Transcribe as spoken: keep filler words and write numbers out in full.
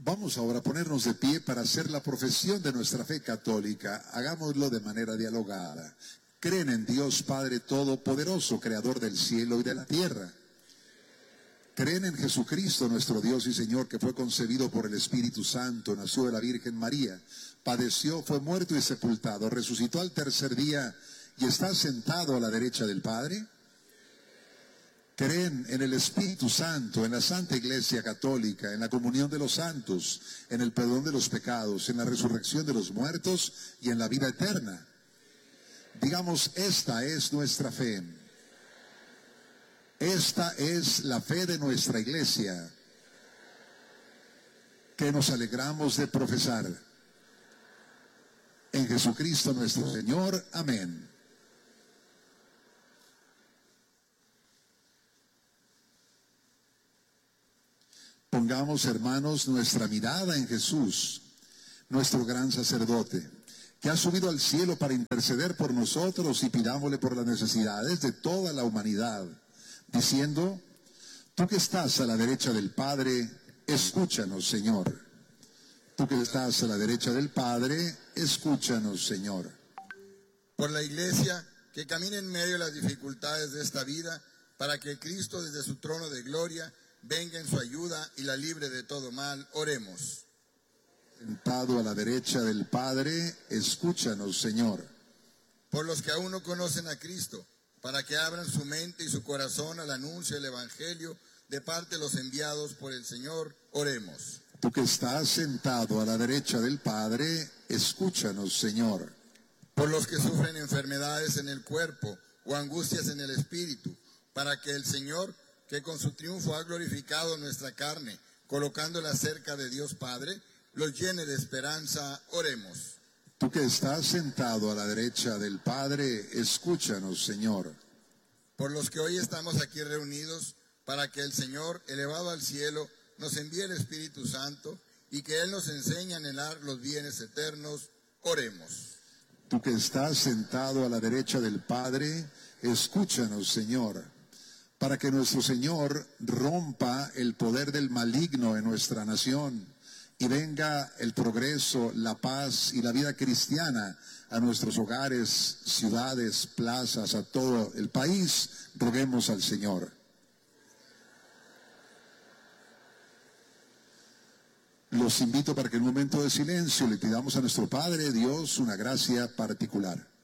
Vamos ahora a ponernos de pie para hacer la profesión de nuestra fe católica. Hagámoslo de manera dialogada. ¿Creen en Dios Padre Todopoderoso, Creador del cielo y de la tierra? ¿Creen en Jesucristo, nuestro Dios y Señor, que fue concebido por el Espíritu Santo, nació de la Virgen María, padeció, fue muerto y sepultado, resucitó al tercer día y está sentado a la derecha del Padre? ¿Creen en el Espíritu Santo, en la Santa Iglesia Católica, en la comunión de los santos, en el perdón de los pecados, en la resurrección de los muertos y en la vida eterna? Digamos, esta es nuestra fe. Esta es la fe de nuestra Iglesia, que nos alegramos de profesar. En Jesucristo nuestro Señor. Amén. Pongamos, hermanos, nuestra mirada en Jesús, nuestro gran sacerdote, que ha subido al cielo para interceder por nosotros, y pidámosle por las necesidades de toda la humanidad, diciendo: tú que estás a la derecha del Padre, escúchanos, Señor. Tú que estás a la derecha del Padre, escúchanos, Señor. Por la Iglesia, que camina en medio de las dificultades de esta vida, para que Cristo desde su trono de gloria venga en su ayuda y la libre de todo mal. Oremos. Sentado a la derecha del Padre, escúchanos, Señor. Por los que aún no conocen a Cristo, para que abran su mente y su corazón al anuncio del Evangelio de parte de los enviados por el Señor, oremos. Tú que estás sentado a la derecha del Padre, escúchanos, Señor. Por los que sufren enfermedades en el cuerpo o angustias en el espíritu, para que el Señor, que con su triunfo ha glorificado nuestra carne, colocándola cerca de Dios Padre, los llene de esperanza, oremos. Tú que estás sentado a la derecha del Padre, escúchanos, Señor. Por los que hoy estamos aquí reunidos, para que el Señor, elevado al cielo, nos envíe el Espíritu Santo y que Él nos enseñe a anhelar los bienes eternos, oremos. Tú que estás sentado a la derecha del Padre, escúchanos, Señor, para que nuestro Señor rompa el poder del maligno en nuestra nación y venga el progreso, la paz y la vida cristiana a nuestros hogares, ciudades, plazas, a todo el país. Roguemos al Señor. Los invito para que en un momento de silencio le pidamos a nuestro Padre Dios una gracia particular.